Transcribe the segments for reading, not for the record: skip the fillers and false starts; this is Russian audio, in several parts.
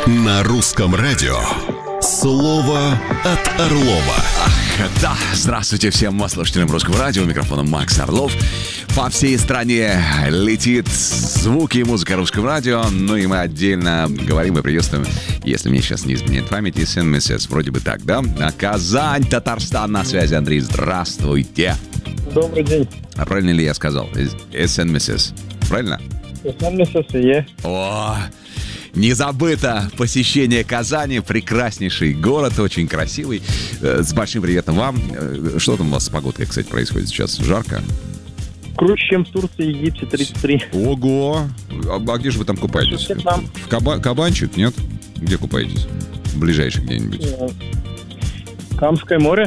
На русском радио слово от Орлова. Да, здравствуйте всем слушателям русского радио. У микрофона Макс Орлов. По всей стране летит звуки и музыка русского радио. Ну и мы отдельно говорим и приветствуем, если мне сейчас не изменяет память, СНМСС. Вроде бы так, да? Казань, Татарстан на связи. Андрей, здравствуйте. Добрый день. А правильно ли я сказал? СНМСС. Правильно? СНМСС и О, не забыто посещение Казани. Прекраснейший город, очень красивый. С большим приветом вам. Что там у вас с погодой, кстати, происходит сейчас? Жарко? Круче, чем в Турции и Египте, 33. Ого! А где же вы там купаетесь? В Кабанчик, нет? Где купаетесь? Ближайший где-нибудь? Камское море.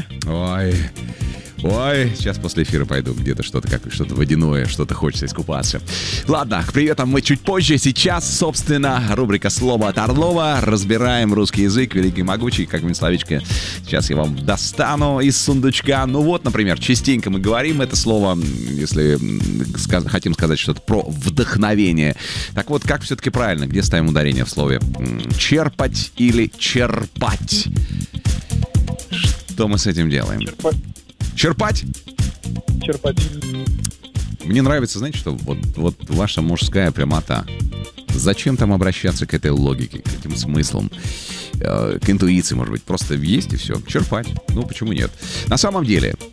Ой, сейчас после эфира пойду где-то что-то водяное, что-то хочется искупаться. Ладно, к приветам мы чуть позже. Сейчас, собственно, рубрика «Слово от Орлова». Разбираем русский язык, великий и могучий. Как-нибудь словечко сейчас я вам достану из сундучка. Ну вот, например, частенько мы говорим это слово, если хотим сказать что-то про вдохновение. Так вот, как все-таки правильно? Где ставим ударение в слове? Черпать или черпать? Что мы с этим делаем? Черпать? Черпать. Мне нравится, знаете, что вот ваша мужская прямота. Зачем там обращаться к этой логике, к этим смыслам, к интуиции, может быть? Просто есть и все. Черпать. Ну, почему нет? На самом деле,